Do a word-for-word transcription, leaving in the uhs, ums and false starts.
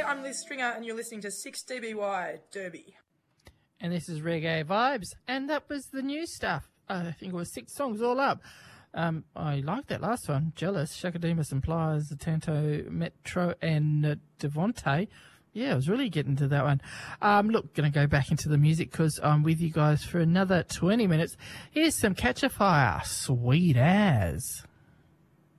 I'm Liz Stringer, and you're listening to six D B Y Derby. And this is Reggae Vibes, and that was the new stuff. I think it was six songs all up. Um, I liked that last one, Jealous, Shakademus and Pliers, Tanto, Metro, and uh, Devontae. Yeah, I was really getting to that one. Um, look, going to go back into the music because I'm with you guys for another twenty minutes. Here's some Catch a Fire, Sweet As.